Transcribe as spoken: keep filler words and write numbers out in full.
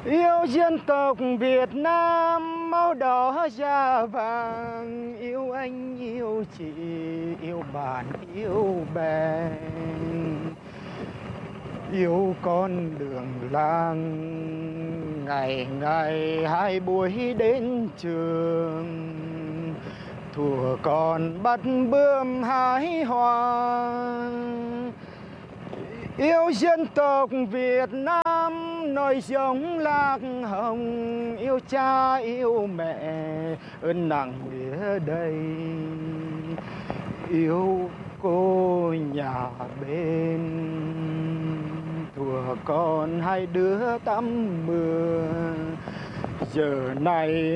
Yêu dân tộc Việt Nam máu đỏ da vàng, yêu anh yêu chị yêu bạn yêu bè, yêu con đường làng ngày ngày hai buổi đến trường, thuở còn bắt bướm hái hoa. Yêu dân tộc Việt Nam nổi giống lạc hồng, yêu cha yêu mẹ ơn nặng nghĩa đây, yêu cô nhà bên thuở còn hai đứa tắm mưa, giờ này